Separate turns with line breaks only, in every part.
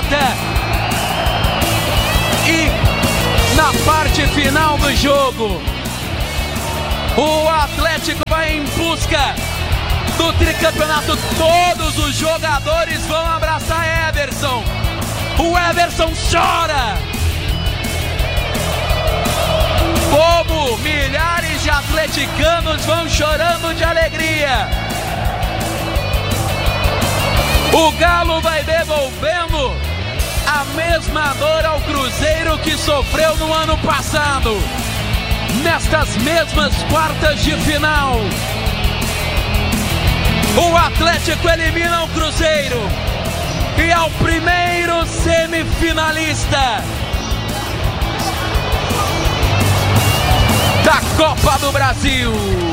volta. E na parte final do jogo, o Atlético vai em busca do tricampeonato. Todos os jogadores vão abraçar Everson. O Everson chora, como milhares de atleticanos vão chorando de alegria. O Galo vai devolvendo a mesma dor ao Cruzeiro que sofreu no ano passado, nestas mesmas quartas de final. O Atlético elimina o Cruzeiro e é o primeiro semifinalista da Copa do Brasil.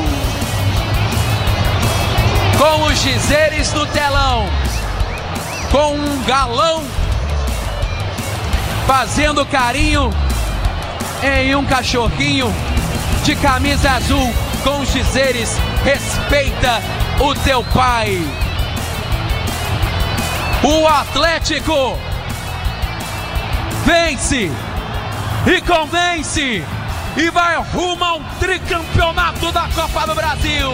Com os dizeres no telão, com um galão fazendo carinho em um cachorrinho de camisa azul, com os dizeres: respeita o teu pai. O Atlético vence e convence e vai rumo ao tricampeonato da Copa do Brasil.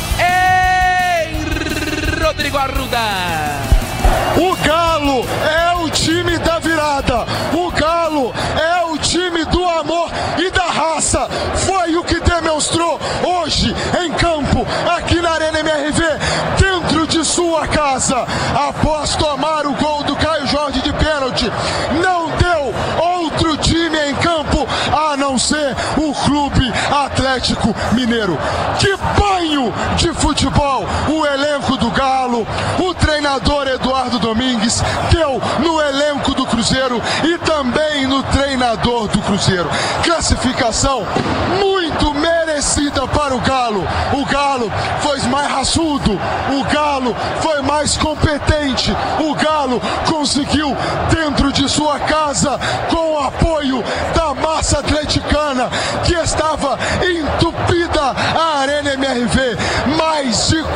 Ei, Rodrigo Arruda!
O Galo é o time da virada, o Galo é o time do amor e da raça. Foi o que demonstrou hoje em campo, aqui na Arena MRV, dentro de sua casa. Após tomar o gol do Caio Jorge de pênalti, não deu outro time em campo a não ser o Clube Atlético Mineiro. Que banho de futebol o elenco do Galo, o treinador Eduardo Domingues deu no elenco do Cruzeiro e também no treinador do Cruzeiro. Classificação muito merecida para o Galo. O Galo foi mais raçudo, o Galo foi mais competente, o Galo conseguiu dentro de sua casa, com o apoio da massa atleticana que estava entupida a Arena MRV, mais de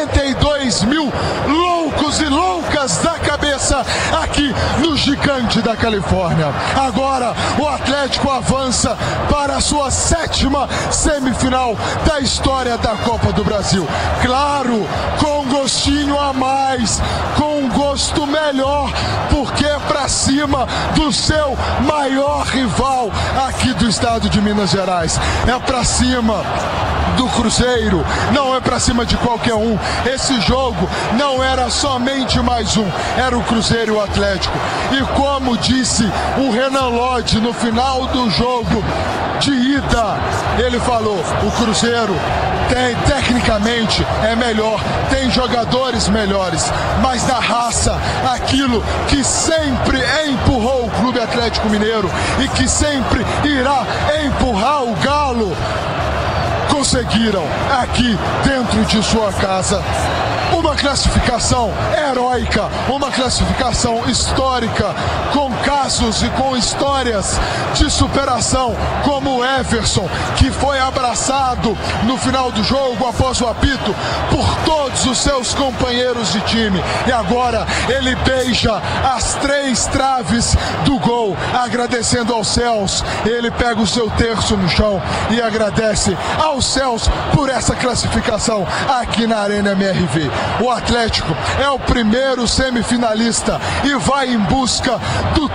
42 mil loucos e loucas da cabeça aqui no Gigante da Califórnia. Agora o Atlético avança para a sua 7ª semifinal da história da Copa do Brasil. Claro, com gostinho a mais, com um gosto melhor, porque é para cima do seu maior rival aqui do estado de Minas Gerais. É para cima do Cruzeiro, não é para cima de qualquer um. Esse jogo não era somente mais um, era o Cruzeiro e o Atlético. E como disse o Renan Lodge no final do jogo de ida, ele falou: o Cruzeiro tecnicamente é melhor, tem jogadores melhores, mas na raça, aquilo que sempre empurrou o Clube Atlético Mineiro e que sempre irá empurrar o Galo, conseguiram aqui dentro de sua casa uma classificação heróica, uma classificação histórica, com casos e com histórias de superação, como o Everson, que foi abraçado no final do jogo após o apito por todos os seus companheiros de time, e agora ele beija as 3 traves do gol, agradecendo aos céus. Ele pega o seu terço no chão e agradece aos céus por essa classificação aqui na Arena MRV. O Atlético é o primeiro semifinalista e vai em busca do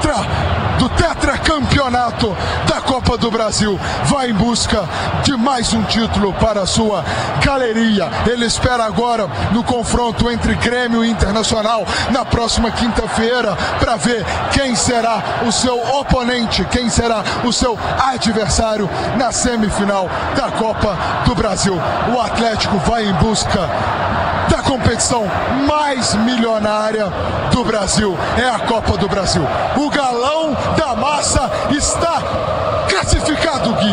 tetracampeonato da Copa do Brasil. Vai em busca de mais um título para a sua galeria. Ele espera agora no confronto entre Grêmio e Internacional na próxima quinta-feira para ver quem será o seu oponente, quem será o seu adversário na semifinal da Copa do Brasil. O Atlético vai em busca da competição mais milionária do Brasil, é a Copa do Brasil. O galão da massa está classificado, Gui.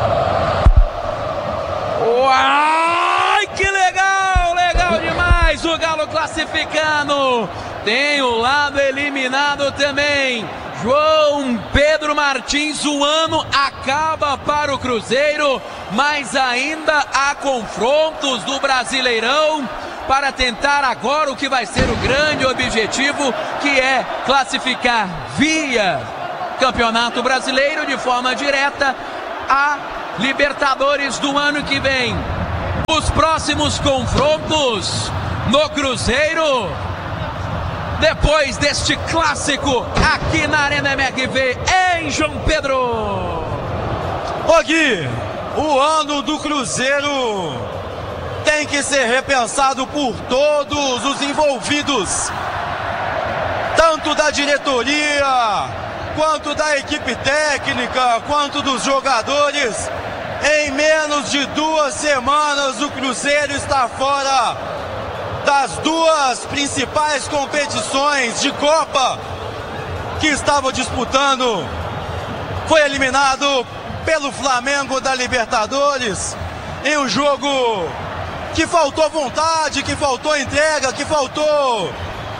Uai, que legal, legal demais, o Galo classificando. Tem o lado eliminado também. João Pedro Martins, o ano acaba para o Cruzeiro, mas ainda há confrontos do Brasileirão. para tentar agora o que vai ser o grande objetivo, que é classificar via Campeonato Brasileiro de forma direta a Libertadores do ano que vem. Os próximos confrontos no Cruzeiro, depois deste clássico aqui na Arena MRV em João Pedro.
Ô Gui, o ano do Cruzeiro tem que ser repensado por todos os envolvidos, tanto da diretoria, quanto da equipe técnica, quanto dos jogadores. Em menos de 2 semanas o Cruzeiro está fora das 2 principais competições de Copa que estava disputando. Foi eliminado pelo Flamengo da Libertadores em um jogo que faltou vontade, que faltou entrega, que faltou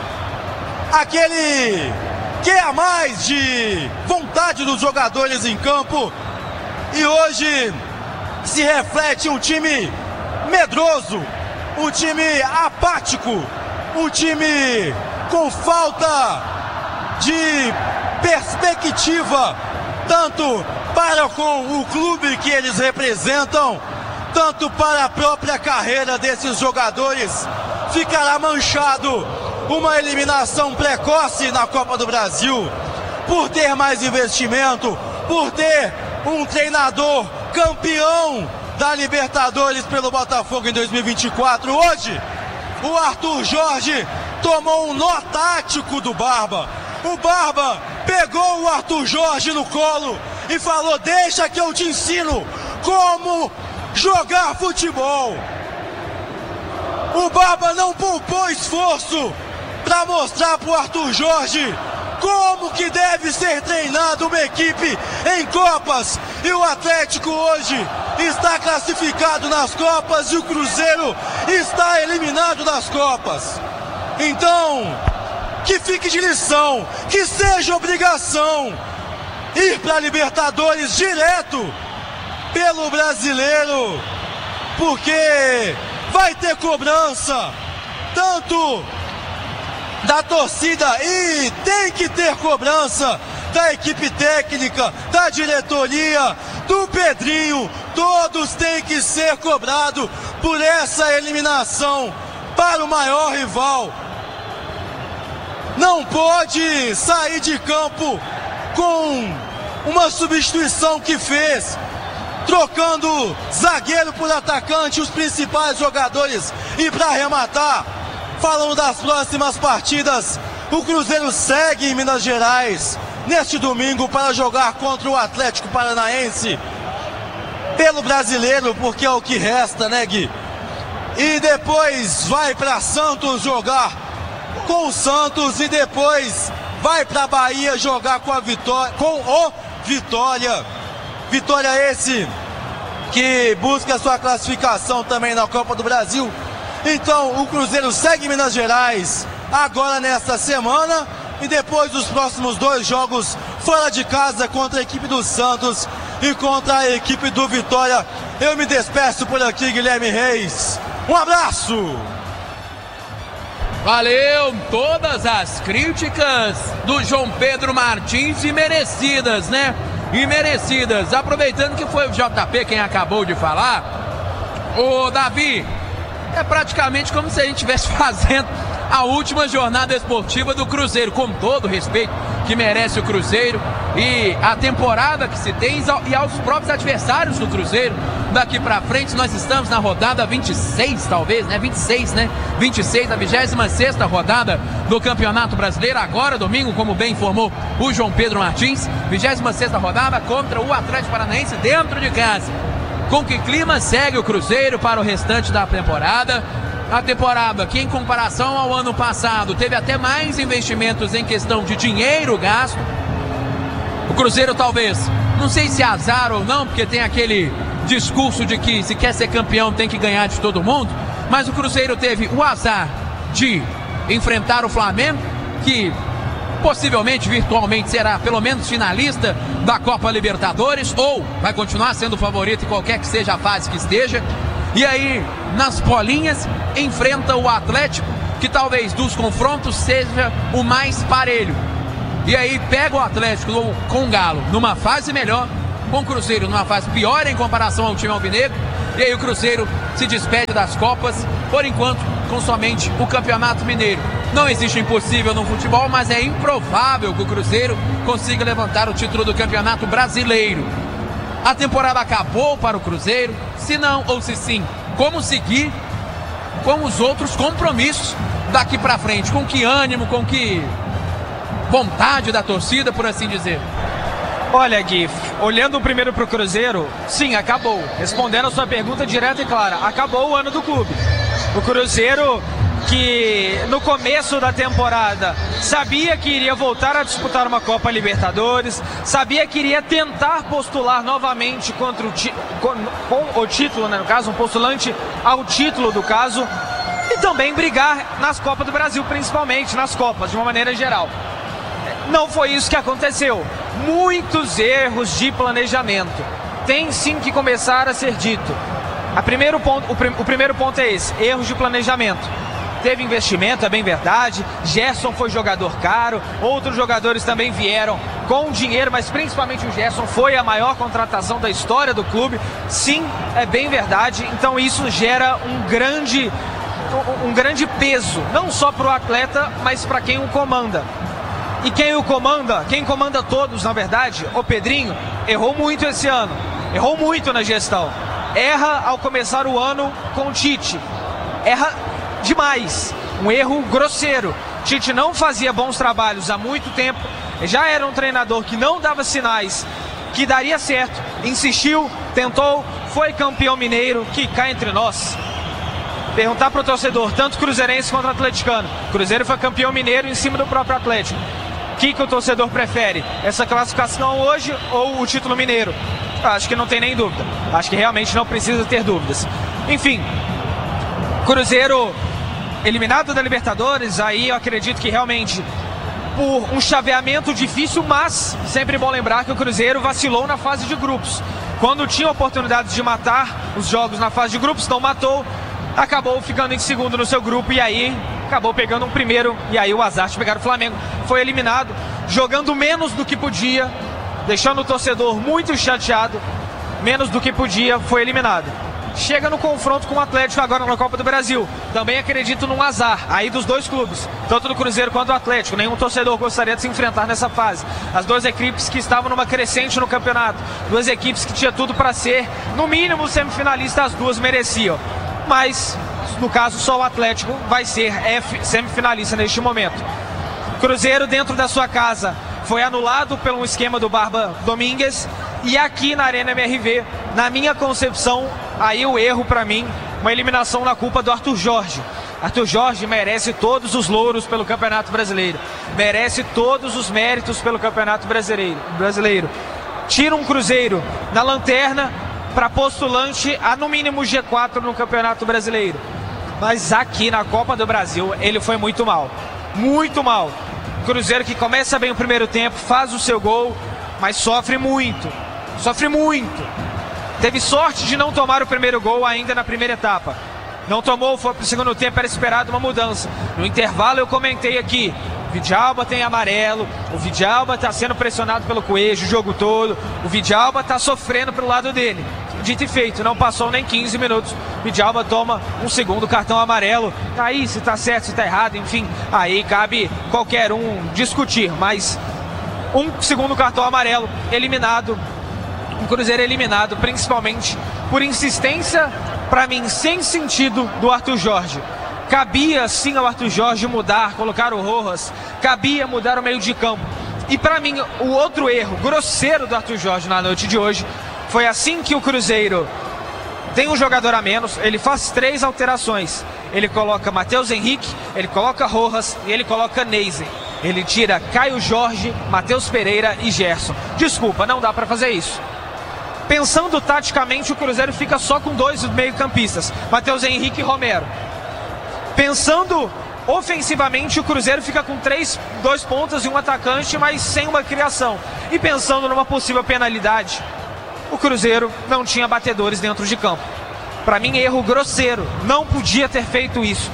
aquele que a mais de vontade dos jogadores em campo. E hoje se reflete um time medroso, um time apático, um time com falta de perspectiva, tanto para com o clube que eles representam, tanto para a própria carreira desses jogadores. Ficará manchado uma eliminação precoce na Copa do Brasil, por ter mais investimento, por ter um treinador campeão da Libertadores pelo Botafogo em 2024. Hoje, o Arthur Jorge tomou um nó tático do Barba. O Barba pegou o Arthur Jorge no colo e falou: deixa que eu te ensino como jogar futebol. O Barba não poupou esforço para mostrar para o Arthur Jorge como que deve ser treinado uma equipe em Copas. E o Atlético hoje está classificado nas Copas e o Cruzeiro está eliminado das Copas. Então, que fique de lição, que seja obrigação ir para a Libertadores direto pelo Brasileiro, porque vai ter cobrança tanto da torcida e tem que ter cobrança da equipe técnica, da diretoria, do Pedrinho. Todos têm que ser cobrados por essa eliminação para o maior rival. Não pode sair de campo com uma substituição que fez, trocando zagueiro por atacante, os principais jogadores. E para arrematar, falando das próximas partidas, o Cruzeiro segue em Minas Gerais neste domingo para jogar contra o Atlético Paranaense pelo Brasileiro, porque é o que resta, né, Gui? E depois vai para Santos jogar com o Santos e depois vai para Bahia jogar com o Vitória. Vitória esse que busca sua classificação também na Copa do Brasil. Então o Cruzeiro segue em Minas Gerais agora nesta semana e depois dos próximos 2 jogos fora de casa contra a equipe do Santos e contra a equipe do Vitória. Eu me despeço por aqui, Guilherme Reis. Um abraço!
Valeu, todas as críticas do João Pedro Martins e merecidas, né? E merecidas. Aproveitando que foi o JP quem acabou de falar, o Davi, é praticamente como se a gente estivesse fazendo a última jornada esportiva do Cruzeiro, com todo o respeito que merece o Cruzeiro e a temporada que se tem e aos próprios adversários do Cruzeiro. Daqui pra frente nós estamos na rodada 26, talvez, né? 26, né? 26, a 26ª rodada do Campeonato Brasileiro. Agora, domingo, como bem informou o João Pedro Martins, 26ª rodada contra o Atlético Paranaense dentro de casa. Com que clima segue o Cruzeiro para o restante da temporada? A temporada que, em comparação ao ano passado, teve até mais investimentos em questão de dinheiro gasto. O Cruzeiro talvez, não sei se é azar ou não, porque tem aquele discurso de que se quer ser campeão tem que ganhar de todo mundo, mas o Cruzeiro teve o azar de enfrentar o Flamengo, que possivelmente, virtualmente, será pelo menos finalista da Copa Libertadores, ou vai continuar sendo favorito em qualquer que seja a fase que esteja. E aí, nas bolinhas, enfrenta o Atlético, que talvez dos confrontos seja o mais parelho. E aí pega o Atlético com o Galo numa fase melhor, com o Cruzeiro numa fase pior em comparação ao time alvinegro, e aí o Cruzeiro se despede das Copas, por enquanto com somente o Campeonato Mineiro. Não existe impossível no futebol, mas é improvável que o Cruzeiro consiga levantar o título do Campeonato Brasileiro. A temporada acabou para o Cruzeiro, se não ou se sim, como seguir com os outros compromissos daqui para frente, com que ânimo, com que vontade da torcida, por assim dizer.
Olha, Gui, olhando primeiro para o Cruzeiro, sim, acabou. Respondendo a sua pergunta direta e clara, acabou o ano do clube. O Cruzeiro, que no começo da temporada sabia que iria voltar a disputar uma Copa Libertadores, sabia que iria tentar postular novamente contra com o título, né, no caso, um postulante ao título do caso, e também brigar nas Copas do Brasil, principalmente nas Copas, de uma maneira geral. Não foi isso que aconteceu. Muitos erros de planejamento. Tem sim que começar a ser dito. O primeiro ponto é esse, erros de planejamento. Teve investimento, é bem verdade. Gerson foi jogador caro, outros jogadores também vieram com dinheiro, mas principalmente o Gerson foi a maior contratação da história do clube. Sim, é bem verdade. Então isso gera um grande peso, não só para o atleta, mas para quem o comanda. E quem comanda todos, na verdade, o Pedrinho, errou muito esse ano. Errou muito na gestão. Erra ao começar o ano com o Tite. Erra demais. Um erro grosseiro. Tite não fazia bons trabalhos há muito tempo. Já era um treinador que não dava sinais que daria certo. Insistiu, tentou, foi campeão mineiro, que cá entre nós. Perguntar para o torcedor, tanto cruzeirense quanto atleticano. Cruzeiro foi campeão mineiro em cima do próprio Atlético. O que o torcedor prefere? Essa classificação hoje ou o título mineiro? Acho que não tem nem dúvida. Acho que realmente não precisa ter dúvidas. Enfim, Cruzeiro eliminado da Libertadores, aí eu acredito que realmente por um chaveamento difícil, mas sempre bom lembrar que o Cruzeiro vacilou na fase de grupos. Quando tinha oportunidade de matar os jogos na fase de grupos, não matou, acabou ficando em segundo no seu grupo e aí acabou pegando um primeiro, e aí o azar de pegar o Flamengo. Foi eliminado, jogando menos do que podia, deixando o torcedor muito chateado, menos do que podia, foi eliminado. Chega no confronto com o Atlético agora na Copa do Brasil. Também acredito num azar, aí dos dois clubes, tanto do Cruzeiro quanto do Atlético. Nenhum torcedor gostaria de se enfrentar nessa fase. As duas equipes que estavam numa crescente no campeonato, duas equipes que tinha tudo para ser, no mínimo, semifinalista, as duas mereciam. Mas, no caso, só o Atlético vai ser semifinalista neste momento. Cruzeiro, dentro da sua casa, foi anulado por um esquema do Barba Domingues. E aqui na Arena MRV, na minha concepção, aí o erro para mim, uma eliminação na culpa do Arthur Jorge. Arthur Jorge merece todos os louros pelo Campeonato Brasileiro. Merece todos os méritos pelo Campeonato Brasileiro. Tira um Cruzeiro na lanterna para postulante a no mínimo G4 no Campeonato Brasileiro. Mas aqui na Copa do Brasil ele foi muito mal. Muito mal. Cruzeiro que começa bem o primeiro tempo, faz o seu gol, mas sofre muito. Sofre muito. Teve sorte de não tomar o primeiro gol ainda na primeira etapa. Não tomou, foi para o segundo tempo, era esperado uma mudança. No intervalo eu comentei aqui, o Vidalba tem amarelo, o Vidalba está sendo pressionado pelo Coelho o jogo todo, o Vidalba está sofrendo pelo lado dele. Dito e feito, não passou nem 15 minutos, o Vidalba toma um segundo cartão amarelo. Aí se está certo, se está errado, enfim, aí cabe qualquer um discutir, mas um segundo cartão amarelo, eliminado, um Cruzeiro eliminado, principalmente por insistência, para mim, sem sentido, do Arthur Jorge. Cabia sim ao Arthur Jorge mudar, colocar o Rojas, cabia mudar o meio de campo. E para mim, o outro erro grosseiro do Arthur Jorge na noite de hoje foi assim que o Cruzeiro tem um jogador a menos, ele faz 3 alterações. Ele coloca Matheus Henrique, ele coloca Rojas e ele coloca Neisen. Ele tira Caio Jorge, Matheus Pereira e Gerson. Desculpa, não dá para fazer isso. Pensando taticamente, o Cruzeiro fica só com 2 meio-campistas, Matheus Henrique e Romero. Pensando ofensivamente, o Cruzeiro fica com 2 pontas e um atacante, mas sem uma criação. E pensando numa possível penalidade, o Cruzeiro não tinha batedores dentro de campo. Para mim, erro grosseiro. Não podia ter feito isso.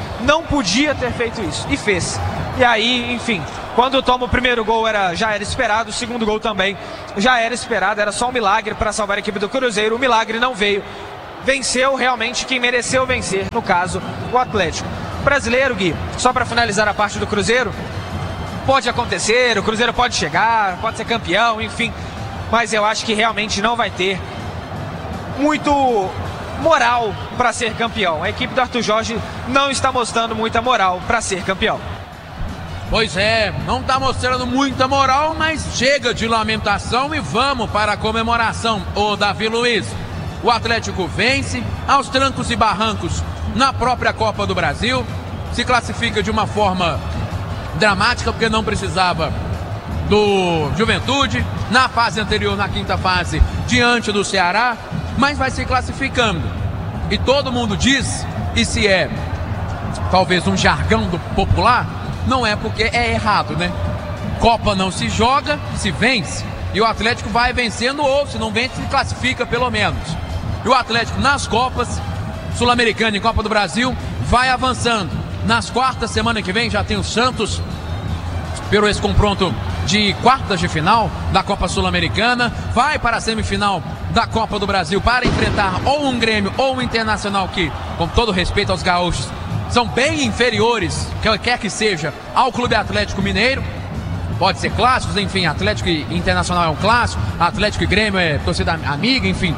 E fez. E aí, enfim, quando toma o primeiro gol já era esperado, o segundo gol também já era esperado, era só um milagre para salvar a equipe do Cruzeiro. O milagre não veio. Venceu realmente quem mereceu vencer, no caso, o Atlético. Brasileiro, Gui, só para finalizar a parte do Cruzeiro, pode acontecer, o Cruzeiro pode chegar, pode ser campeão, enfim, mas eu acho que realmente não vai ter muito moral para ser campeão. A equipe do Arthur Jorge não está mostrando muita moral para ser campeão.
Pois é, não está mostrando muita moral, mas chega de lamentação e vamos para a comemoração. Ô Davi Luiz, o Atlético vence aos trancos e barrancos na própria Copa do Brasil, se classifica de uma forma dramática porque não precisava do Juventude, na fase anterior, na quinta fase, diante do Ceará, mas vai se classificando. E todo mundo diz, e se é talvez um jargão do popular, não é porque é errado, né? Copa não se joga, se vence. E o Atlético vai vencendo, ou se não vence, se classifica pelo menos. E o Atlético nas Copas, Sul-Americana e Copa do Brasil, vai avançando. Nas quartas, semana que vem, já tem o Santos pelo esse confronto de quartas de final da Copa Sul-Americana, vai para a semifinal da Copa do Brasil para enfrentar ou um Grêmio ou um Internacional que, com todo respeito aos gaúchos, são bem inferiores, quer que seja, ao Clube Atlético Mineiro. Pode ser clássicos, enfim, Atlético e Internacional é um clássico, Atlético e Grêmio é torcida amiga, enfim.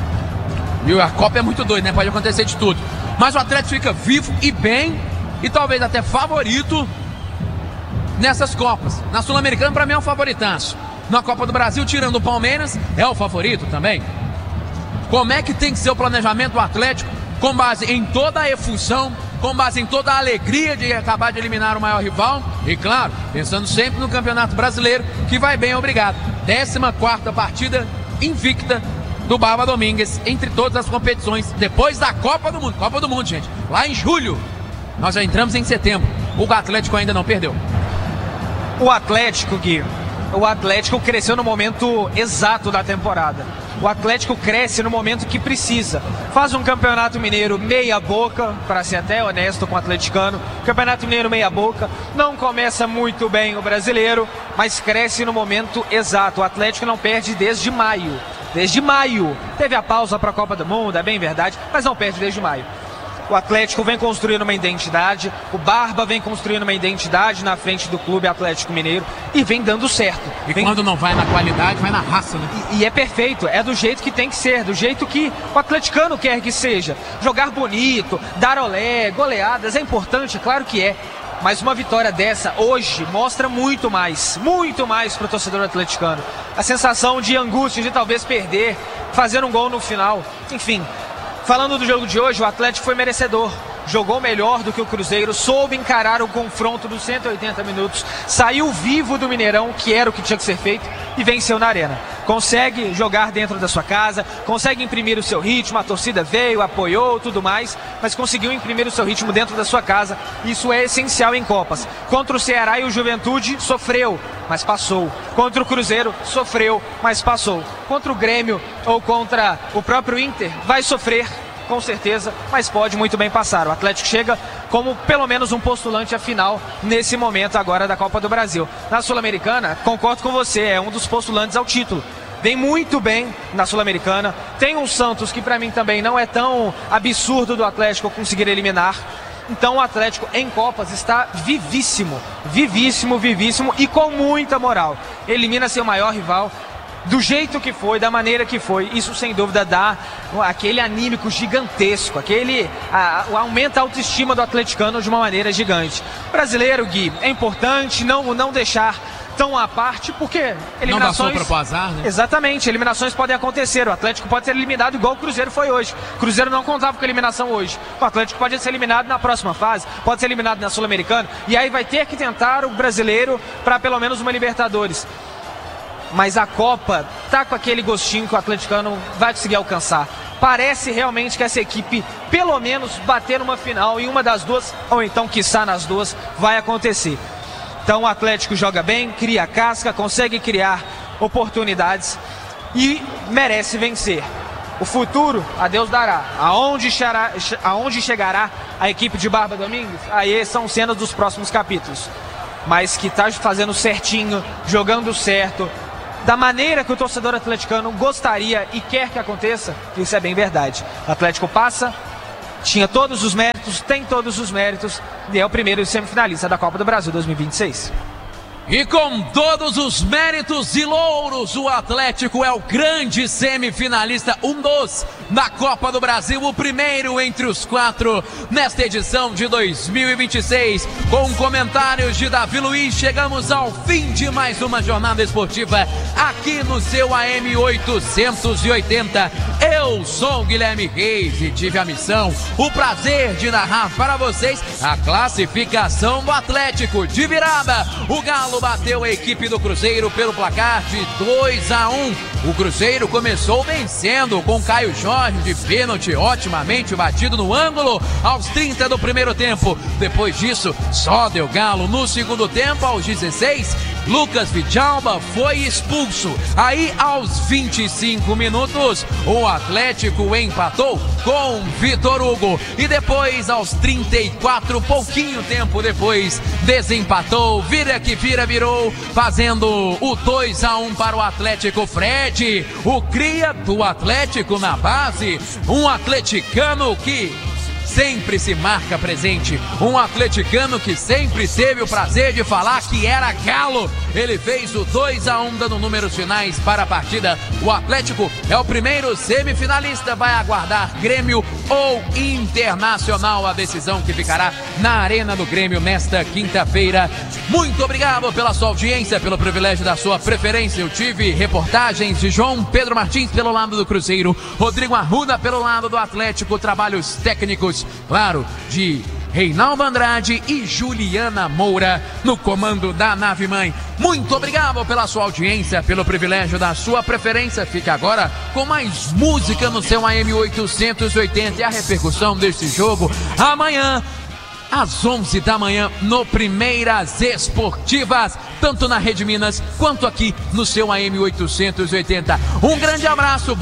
E a Copa é muito doida, né? Pode acontecer de tudo. Mas o Atlético fica vivo e bem, e talvez até favorito nessas Copas. Na Sul-Americana, para mim, é um favoritaço. Na Copa do Brasil, tirando o Palmeiras, é o favorito também. Como é que tem que ser o planejamento do Atlético, com base em toda a efusão, com base em toda a alegria de acabar de eliminar o maior rival, e claro, pensando sempre no Campeonato Brasileiro, que vai bem, obrigado. 14ª partida invicta do Barba Domingues entre todas as competições, depois da Copa do Mundo, gente, lá em julho. Nós já entramos em setembro, o Atlético ainda não perdeu.
O Atlético, Gui, o Atlético cresceu no momento exato da temporada. O Atlético cresce no momento que precisa. Faz um Campeonato Mineiro meia boca, para ser até honesto com o atleticano. Campeonato Mineiro meia boca. Não começa muito bem o brasileiro, mas cresce no momento exato. O Atlético não perde desde maio. Desde maio. Teve a pausa para a Copa do Mundo, é bem verdade, mas não perde desde maio. O Atlético vem construindo uma identidade, o Barba vem construindo uma identidade na frente do Clube Atlético Mineiro e vem dando certo.
E quando não vai na qualidade, vai na raça, né?
E é perfeito, é do jeito que tem que ser, do jeito que o atleticano quer que seja. Jogar bonito, dar olé, goleadas, é importante, claro que é. Mas uma vitória dessa hoje mostra muito mais para o torcedor atleticano. A sensação de angústia de talvez perder, fazer um gol no final, enfim. Falando do jogo de hoje, o Atlético foi merecedor. Jogou melhor do que o Cruzeiro, soube encarar o confronto dos 180 minutos, saiu vivo do Mineirão, que era o que tinha que ser feito, e venceu na Arena. Consegue jogar dentro da sua casa, consegue imprimir o seu ritmo, a torcida veio, apoiou, tudo mais, mas conseguiu imprimir o seu ritmo dentro da sua casa. Isso é essencial em Copas. Contra o Ceará e o Juventude, sofreu, mas passou. Contra o Cruzeiro, sofreu, mas passou. Contra o Grêmio ou contra o próprio Inter, vai sofrer, com certeza, mas pode muito bem passar. O Atlético chega como pelo menos um postulante à final nesse momento agora da Copa do Brasil. Na Sul-Americana, concordo com você, é um dos postulantes ao título. Vem muito bem na Sul-Americana. Tem um Santos que para mim também não é tão absurdo do Atlético conseguir eliminar. Então o Atlético em Copas está vivíssimo e com muita moral. Elimina seu maior rival do jeito que foi, da maneira que foi. Isso sem dúvida dá aquele anímico gigantesco, aumenta a autoestima do atleticano de uma maneira gigante. Brasileiro, Gui, é importante não deixar tão à parte, porque eliminações...
Não dá só para o azar, né?
Exatamente, eliminações podem acontecer. O Atlético pode ser eliminado igual o Cruzeiro foi hoje. O Cruzeiro não contava com a eliminação hoje. O Atlético pode ser eliminado na próxima fase, pode ser eliminado na Sul-Americana, e aí vai ter que tentar o brasileiro para pelo menos uma Libertadores. Mas a Copa tá com aquele gostinho que o atleticano vai conseguir alcançar. Parece realmente que essa equipe, pelo menos, bater numa final em uma das duas, ou então, quiçá, nas duas, vai acontecer. Então o Atlético joga bem, cria casca, consegue criar oportunidades e merece vencer. O futuro a Deus dará. Aonde chegará a equipe de Barba Domingues? Aí são cenas dos próximos capítulos. Mas que tá fazendo certinho, jogando certo, da maneira que o torcedor atleticano gostaria e quer que aconteça, isso é bem verdade. O Atlético passa, tinha todos os méritos, tem todos os méritos, e é o primeiro semifinalista da Copa do Brasil 2026.
E com todos os méritos e louros, o Atlético é o grande semifinalista, um dos da Copa do Brasil, o primeiro entre os 4 nesta edição de 2026. Com comentários de Davi Luiz, chegamos ao fim de mais uma jornada esportiva aqui no seu AM 880. Eu sou o Guilherme Reis e tive a missão, o prazer de narrar para vocês a classificação do Atlético de virada. O Galo bateu a equipe do Cruzeiro pelo placar de 2-1. O Cruzeiro começou vencendo com Caio Jorge de pênalti otimamente batido no ângulo aos 30 do primeiro tempo. Depois disso, só deu Galo no segundo tempo. Aos 16, Lucas Vidalba foi expulso. Aí aos 25 minutos, o Atlético empatou com Vitor Hugo. E depois aos 34, pouquinho tempo depois, desempatou. Vira que vira, virou, fazendo o 2-1 para o Atlético. Fred, o cria do Atlético na base, um atleticano que sempre se marca presente, um atleticano que sempre teve o prazer de falar que era Galo. Ele fez o 2-1 dando números finais para a partida. O Atlético é o primeiro semifinalista, vai aguardar Grêmio ou Internacional, a decisão que ficará na Arena do Grêmio nesta quinta-feira. Muito obrigado pela sua audiência, pelo privilégio da sua preferência. Eu tive reportagens de João Pedro Martins pelo lado do Cruzeiro, Rodrigo Arruda pelo lado do Atlético, trabalhos técnicos, claro, de Reinaldo Andrade e Juliana Moura no comando da nave mãe. Muito obrigado pela sua audiência, pelo privilégio da sua preferência. Fique agora com mais música no seu AM 880 e a repercussão desse jogo amanhã às 11 da manhã no Primeiras Esportivas, tanto na Rede Minas quanto aqui no seu AM 880. Um grande abraço.